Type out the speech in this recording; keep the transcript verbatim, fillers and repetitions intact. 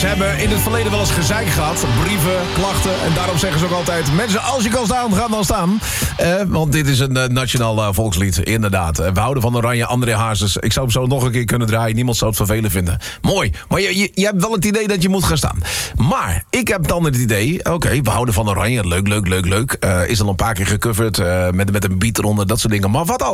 Ze hebben in het verleden wel eens gezeik gehad. Brieven, klachten. En daarom zeggen ze ook altijd... mensen, als je kan staan, ga dan staan. Uh, want dit is een uh, nationaal uh, volkslied, inderdaad. Uh, we houden van Oranje, André Hazes. Ik zou hem zo nog een keer kunnen draaien. Niemand zou het vervelend vinden. Mooi. Maar je, je, je hebt wel het idee dat je moet gaan staan. Maar ik heb dan het idee... oké, okay, we houden van Oranje. Leuk, leuk, leuk, leuk. Uh, is al een paar keer gecoverd. Uh, met, met een beat eronder, dat soort dingen. Maar wat al?